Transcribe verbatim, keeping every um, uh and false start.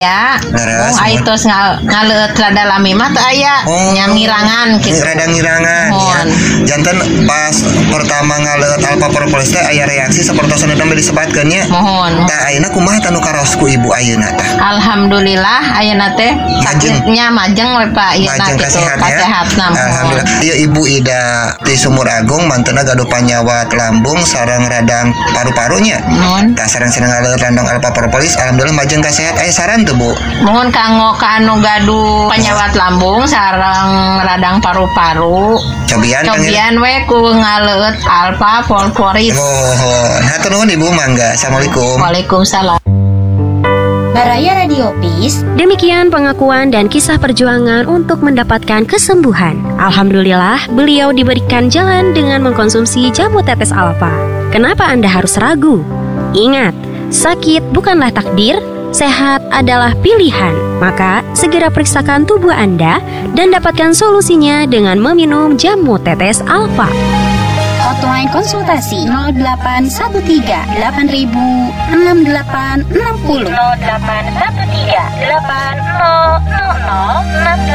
Ya, Leres, oh, itu ngal ngaleut rada lami mah teu aya Oh. nya ngirangan gitu. Rada ngirangan ya. Mohon. Janten pas pertama ngaleut alpha propolis teh aya reaksi sapertosan dambe disebatkeun nya. Mohon. Tah ayeuna kumaha tanu karaos ku ibu ayeuna tah? Alhamdulillah ayeuna teh sakitnya majeng we Pak ayeuna Majeng gitu kasehat ya. kasehatna. Alhamdulillah. Ieu Ibu Ida di Sumur Agung mantenna gaduh panyawat lambung sareng radang paru-parunya. Mohon. Tah sareng-sareng ngaleut landong alpha propolis alhamdulillah majeng kasehat. Aya saran teu Bu? Mohon kanggo ka anu gaduh panyawat lambung sareng radang paru-paru. Cobian Cobian we ku ngaleut alpha propolis. Oh, hatur nuhun Ibu mangga. Assalamualaikum. Waalaikumsalam. Baraya Radio Peace. Demikian pengakuan dan kisah perjuangan untuk mendapatkan kesembuhan. Alhamdulillah, beliau diberikan jalan dengan mengkonsumsi jamu tetes alfa. Kenapa Anda harus ragu? Ingat, sakit bukanlah takdir, sehat adalah pilihan. Maka, segera periksakan tubuh Anda dan dapatkan solusinya dengan meminum jamu tetes alfa. Hotline konsultasi nol delapan satu tiga delapan ribu enam delapan enam nol. nol delapan satu tiga delapan nol nol nol enam